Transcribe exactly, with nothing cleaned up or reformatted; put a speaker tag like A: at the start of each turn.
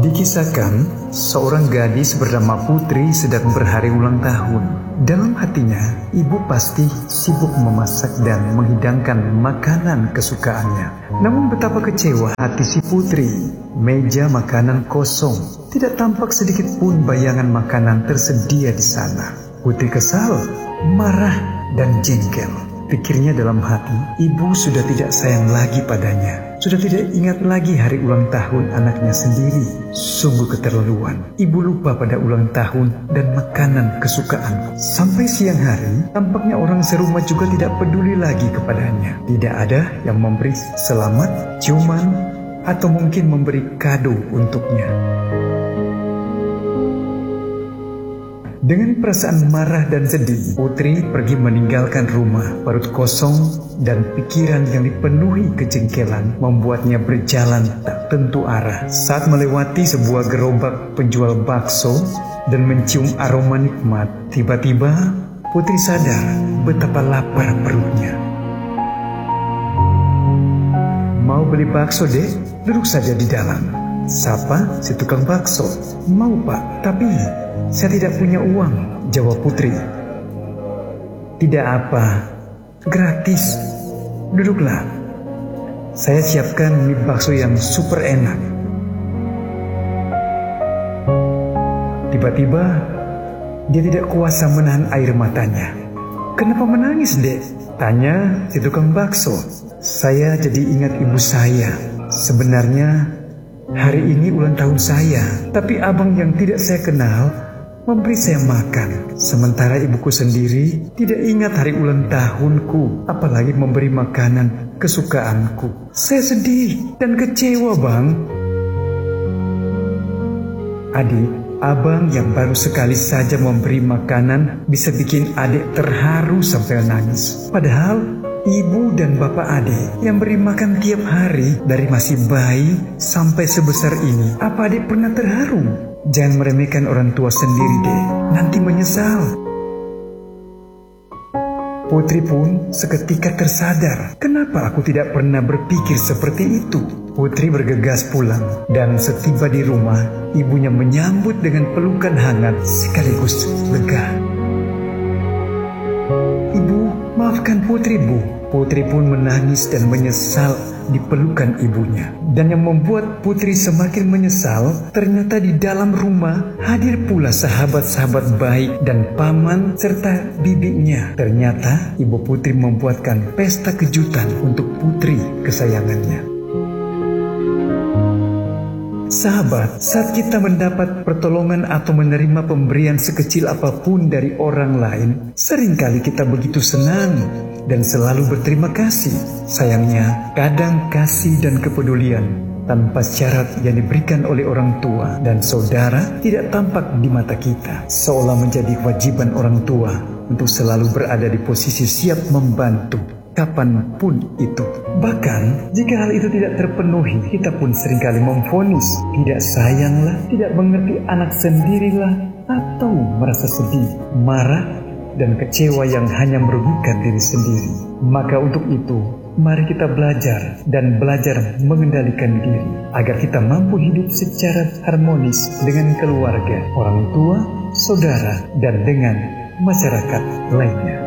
A: Dikisahkan, seorang gadis bernama Putri sedang berhari ulang tahun. Dalam hatinya, ibu pasti sibuk memasak dan menghidangkan makanan kesukaannya. Namun betapa kecewa hati si Putri. Meja makanan kosong, tidak tampak sedikit pun bayangan makanan tersedia di sana. Putri kesal, marah, dan jengkel. Pikirnya dalam hati, ibu sudah tidak sayang lagi padanya. Sudah tidak ingat lagi hari ulang tahun anaknya sendiri. Sungguh keterlaluan. Ibu lupa pada ulang tahun dan makanan kesukaan. Sampai siang hari, tampaknya orang serumah juga tidak peduli lagi kepadanya. Tidak ada yang memberi selamat, ciuman, atau mungkin memberi kado untuknya. Dengan perasaan marah dan sedih, Putri pergi meninggalkan rumah. Perut kosong dan pikiran yang dipenuhi kejengkelan membuatnya berjalan tak tentu arah. Saat melewati sebuah gerobak penjual bakso dan mencium aroma nikmat, tiba-tiba Putri sadar betapa lapar perutnya. "Mau beli bakso, Dek? Duduk saja di dalam," sapa si tukang bakso. "Mau, Pak, tapi saya tidak punya uang," jawab Putri. "Tidak apa, gratis. Duduklah. Saya siapkan mie bakso yang super enak." Tiba-tiba, dia tidak kuasa menahan air matanya. "Kenapa menangis, Dek?" tanya si tukang bakso. "Saya jadi ingat ibu saya. Sebenarnya hari ini ulang tahun saya, tapi abang yang tidak saya kenal memberi saya makan. Sementara ibuku sendiri tidak ingat hari ulang tahunku, apalagi memberi makanan kesukaanku. Saya sedih dan kecewa, Bang." "Adik, abang yang baru sekali saja memberi makanan bisa bikin adik terharu sampai nangis. Padahal ibu dan bapak adik yang beri makan tiap hari dari masih bayi sampai sebesar ini. Apa adik pernah terharu? Jangan meremehkan orang tua sendiri, deh. Nanti menyesal." Putri pun seketika tersadar, kenapa aku tidak pernah berpikir seperti itu. Putri bergegas pulang, dan setiba di rumah, ibunya menyambut dengan pelukan hangat sekaligus lega. "Ibu, maafkan Putri, Bu." Putri pun menangis dan menyesal di pelukan ibunya. Dan yang membuat Putri semakin menyesal, ternyata di dalam rumah hadir pula sahabat-sahabat baik dan paman serta bibinya. Ternyata ibu Putri membuatkan pesta kejutan untuk putri kesayangannya. Sahabat, saat kita mendapat pertolongan atau menerima pemberian sekecil apapun dari orang lain, seringkali kita begitu senang dan selalu berterima kasih. Sayangnya, kadang kasih dan kepedulian tanpa syarat yang diberikan oleh orang tua dan saudara tidak tampak di mata kita, seolah menjadi kewajiban orang tua untuk selalu berada di posisi siap membantu kapanpun itu. Bahkan jika hal itu tidak terpenuhi, kita pun seringkali memvonis tidak sayanglah, tidak mengerti anak sendirilah, atau merasa sedih, marah, dan kecewa yang hanya merugikan diri sendiri. Maka untuk itu, mari kita belajar dan belajar mengendalikan diri agar kita mampu hidup secara harmonis dengan keluarga, orang tua, saudara, dan dengan masyarakat lainnya.